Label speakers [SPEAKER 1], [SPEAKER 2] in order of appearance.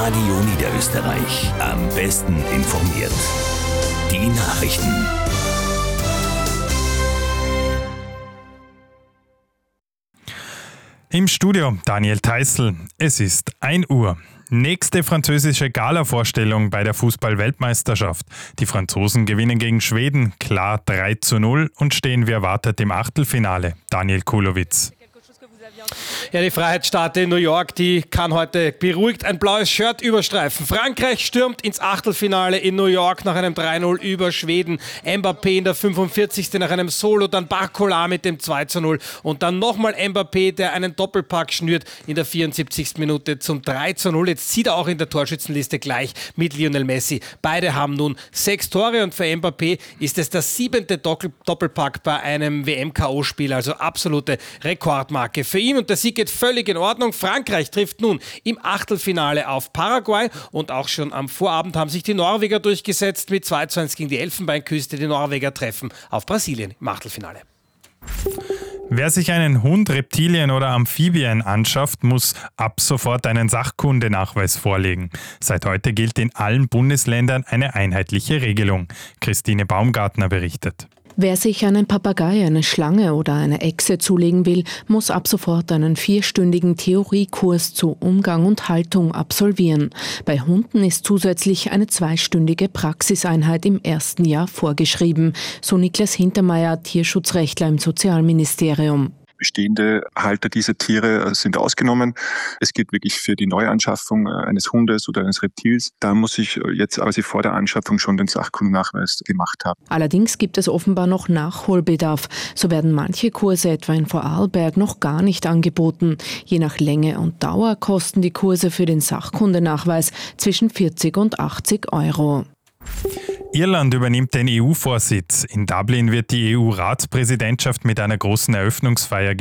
[SPEAKER 1] Radio Niederösterreich. Am besten informiert. Die Nachrichten.
[SPEAKER 2] Im Studio Daniel Theißl. Es ist 1 Uhr. Nächste französische Gala-Vorstellung bei der Fußball-Weltmeisterschaft. Die Franzosen gewinnen gegen Schweden klar 3:0 und stehen wie erwartet im Achtelfinale. Daniel Kulowitz.
[SPEAKER 3] Ja, die Freiheitsstatue in New York, die kann heute beruhigt ein blaues Shirt überstreifen. Frankreich stürmt ins Achtelfinale in New York nach einem 3:0 über Schweden. Mbappé in der 45. nach einem Solo, dann Barcola mit dem 2:0 und dann nochmal Mbappé, der einen Doppelpack schnürt in der 74. Minute zum 3:0. Jetzt zieht er auch in der Torschützenliste gleich mit Lionel Messi. Beide haben nun 6 Tore und für Mbappé ist es der 7. Doppelpack bei einem WM-KO-Spiel, also absolute Rekordmarke für ihn. Und der Sieg geht völlig in Ordnung. Frankreich trifft nun im Achtelfinale auf Paraguay und auch schon am Vorabend haben sich die Norweger durchgesetzt mit 2:1 gegen die Elfenbeinküste. Die Norweger treffen auf Brasilien im Achtelfinale.
[SPEAKER 2] Wer sich einen Hund, Reptilien oder Amphibien anschafft, muss ab sofort einen Sachkundenachweis vorlegen. Seit heute gilt in allen Bundesländern eine einheitliche Regelung. Christine Baumgartner berichtet.
[SPEAKER 4] Wer sich einen Papagei, eine Schlange oder eine Echse zulegen will, muss ab sofort einen 4-stündigen Theoriekurs zu Umgang und Haltung absolvieren. Bei Hunden ist zusätzlich eine 2-stündige Praxiseinheit im ersten Jahr vorgeschrieben, so Niklas Hintermeier, Tierschutzrechtler im Sozialministerium.
[SPEAKER 5] Bestehende Halter dieser Tiere sind ausgenommen. Es gilt wirklich für die Neuanschaffung eines Hundes oder eines Reptils. Da muss ich jetzt quasi vor der Anschaffung schon den Sachkundennachweis gemacht haben.
[SPEAKER 4] Allerdings gibt es offenbar noch Nachholbedarf. So werden manche Kurse etwa in Vorarlberg noch gar nicht angeboten. Je nach Länge und Dauer kosten die Kurse für den Sachkundenachweis zwischen 40 und 80 Euro.
[SPEAKER 2] Irland übernimmt den EU-Vorsitz. In Dublin wird die EU-Ratspräsidentschaft mit einer großen Eröffnungsfeier